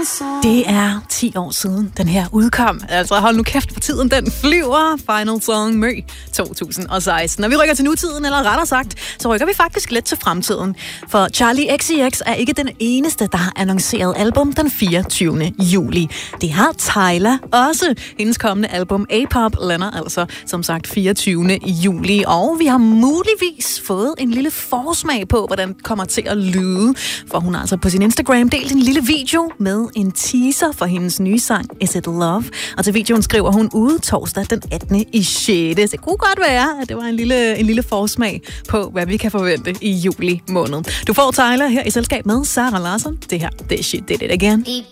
Det er 10 år siden, den her udkom. Altså hold nu kæft på tiden, den flyver. Final Song Mø 2016. Når vi rykker til nutiden, eller rettere sagt, så rykker vi faktisk lidt til fremtiden. For Charli XCX er ikke den eneste, der har annonceret album den 24. juli. Det har Tyla også. Hendes kommende album A-Pop lander altså som sagt 24. juli. Og vi har muligvis fået en lille forsmag på, hvordan det kommer til at lyde. For hun har altså på sin Instagram delt en lille video med en teaser for hendes nye sang Is It Love. Og til videoen skriver hun ude torsdag den 18. i 6. Så det kunne godt være, at det var en lille forsmag på, hvad vi kan forvente i juli måned. Du får Tyla her i selskab med Sara Larsson. Det her, det er She Did It Again.